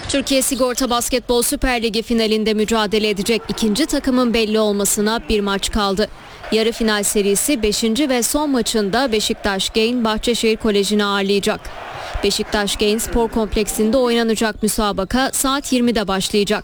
Türkiye Sigorta Basketbol Süper Ligi finalinde mücadele edecek ikinci takımın belli olmasına bir maç kaldı. Yarı final serisi 5. ve son maçında Beşiktaş Gain Bahçeşehir Koleji'ni ağırlayacak. Beşiktaş Gain Spor Kompleksinde oynanacak müsabaka saat 20'de başlayacak.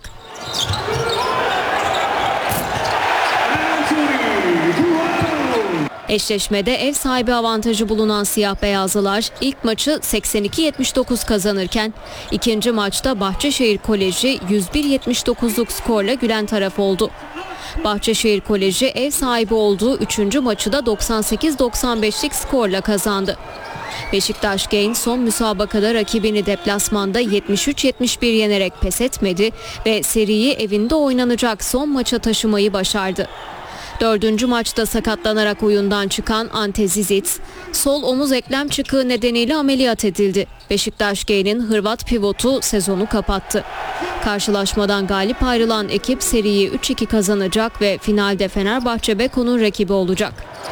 Eşleşmede ev sahibi avantajı bulunan siyah beyazlılar ilk maçı 82-79 kazanırken ikinci maçta Bahçeşehir Koleji 101-79'luk skorla gülen taraf oldu. Bahçeşehir Koleji ev sahibi olduğu 3. maçı da 98-95'lik skorla kazandı. Beşiktaş Gain son müsabakada rakibini deplasmanda 73-71 yenerek pes etmedi ve seriyi evinde oynanacak son maça taşımayı başardı. 4. maçta sakatlanarak oyundan çıkan Ante Zizic, sol omuz eklem çıkığı nedeniyle ameliyat edildi. Beşiktaş Gain'in Hırvat pivotu sezonu kapattı. Karşılaşmadan galip ayrılan ekip seriyi 3-2 kazanacak ve finalde Fenerbahçe Beko'nun rakibi olacak.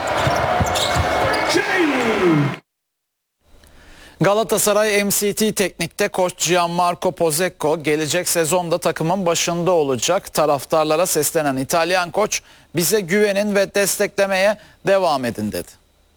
Galatasaray MCT Teknik'te koç Gianmarco Pozzecco gelecek sezonda takımın başında olacak. Taraftarlara seslenen İtalyan koç bize güvenin ve desteklemeye devam edin dedi.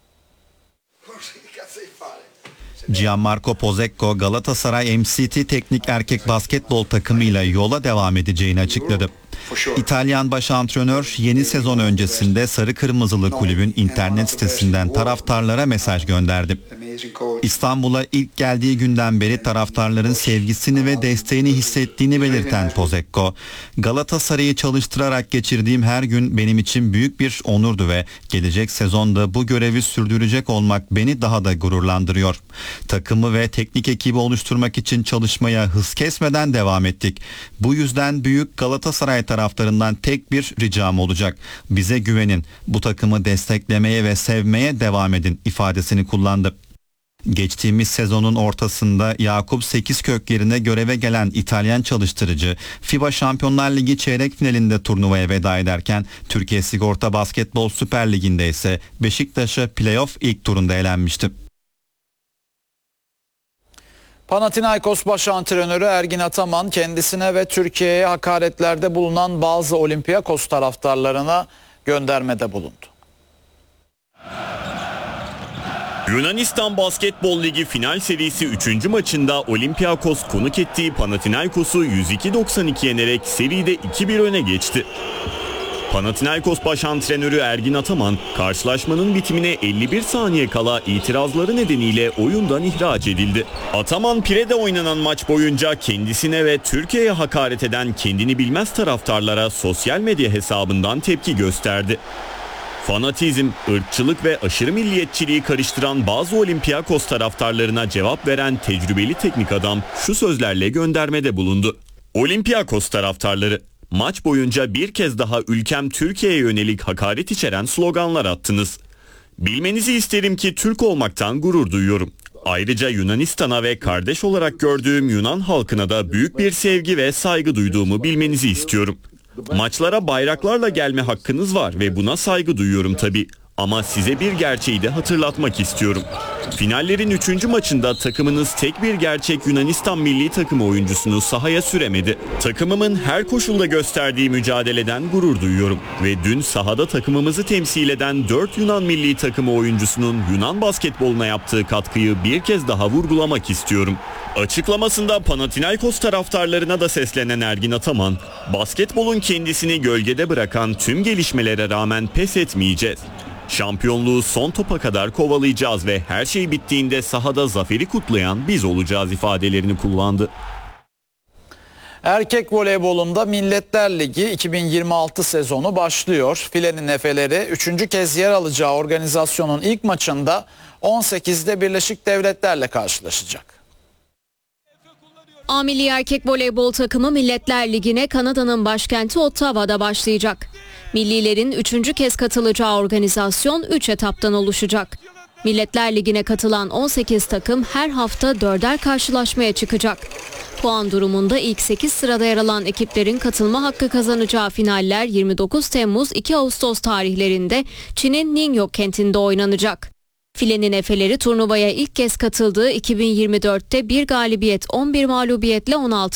Gianmarco Pozzecco Galatasaray MCT Teknik erkek basketbol takımıyla yola devam edeceğini açıkladı. İtalyan baş antrenör yeni sezon öncesinde Sarı Kırmızılı kulübün internet sitesinden taraftarlara mesaj gönderdi. İstanbul'a ilk geldiği günden beri taraftarların sevgisini ve desteğini hissettiğini belirten Pozzecco, Galatasaray'ı çalıştırarak geçirdiğim her gün benim için büyük bir onurdu ve gelecek sezonda bu görevi sürdürecek olmak beni daha da gururlandırıyor. Takımı ve teknik ekibi oluşturmak için çalışmaya hız kesmeden devam ettik. Bu yüzden büyük Galatasaray taraftarından tek bir ricam olacak. Bize güvenin, bu takımı desteklemeye ve sevmeye devam edin ifadesini kullandı. Geçtiğimiz sezonun ortasında Yakup Sekizkök yerine göreve gelen İtalyan çalıştırıcı FIBA Şampiyonlar Ligi çeyrek finalinde turnuvaya veda ederken Türkiye Sigorta Basketbol Süper Ligi'nde ise Beşiktaş'a playoff ilk turunda elenmişti. Panathinaikos baş antrenörü Ergin Ataman kendisine ve Türkiye'ye hakaretlerde bulunan bazı Olympiakos taraftarlarına göndermede bulundu. Yunanistan Basketbol Ligi final serisi 3. maçında Olympiakos konuk ettiği Panathinaikos'u 102-92 yenerek seride 2-1 öne geçti. Panathinaikos baş antrenörü Ergin Ataman, karşılaşmanın bitimine 51 saniye kala itirazları nedeniyle oyundan ihraç edildi. Ataman, Pire'de oynanan maç boyunca kendisine ve Türkiye'ye hakaret eden kendini bilmez taraftarlara sosyal medya hesabından tepki gösterdi. Fanatizm, ırkçılık ve aşırı milliyetçiliği karıştıran bazı Olympiakos taraftarlarına cevap veren tecrübeli teknik adam şu sözlerle göndermede bulundu. Olympiakos taraftarları, maç boyunca bir kez daha ülkem Türkiye'ye yönelik hakaret içeren sloganlar attınız. Bilmenizi isterim ki Türk olmaktan gurur duyuyorum. Ayrıca Yunanistan'a ve kardeş olarak gördüğüm Yunan halkına da büyük bir sevgi ve saygı duyduğumu bilmenizi istiyorum. Maçlara bayraklarla gelme hakkınız var ve buna saygı duyuyorum tabii. Ama size bir gerçeği de hatırlatmak istiyorum. Finallerin 3. maçında takımınız tek bir gerçek Yunanistan milli takımı oyuncusunu sahaya süremedi. Takımımın her koşulda gösterdiği mücadeleden gurur duyuyorum. Ve dün sahada takımımızı temsil eden 4 Yunan milli takımı oyuncusunun Yunan basketboluna yaptığı katkıyı bir kez daha vurgulamak istiyorum. Açıklamasında Panathinaikos taraftarlarına da seslenen Ergin Ataman, basketbolun kendisini gölgede bırakan tüm gelişmelere rağmen pes etmeyeceğiz. Şampiyonluğu son topa kadar kovalayacağız ve her şey bittiğinde sahada zaferi kutlayan biz olacağız ifadelerini kullandı. Erkek voleybolunda Milletler Ligi 2026 sezonu başlıyor. Filenin Efeleri 3. kez yer alacağı organizasyonun ilk maçında 18'de Birleşik Devletler'le karşılaşacak. A Milli Erkek Voleybol takımı Milletler Ligi'ne Kanada'nın başkenti Ottawa'da başlayacak. Millilerin 3. kez katılacağı organizasyon 3 etaptan oluşacak. Milletler Ligi'ne katılan 18 takım her hafta 4'er karşılaşmaya çıkacak. Puan durumunda ilk 8 sırada yer alan ekiplerin katılma hakkı kazanacağı finaller 29 Temmuz 2 Ağustos tarihlerinde Çin'in Ningyo kentinde oynanacak. Filenin Efeleri turnuvaya ilk kez katıldığı 2024'te bir galibiyet 11 mağlubiyetle 16.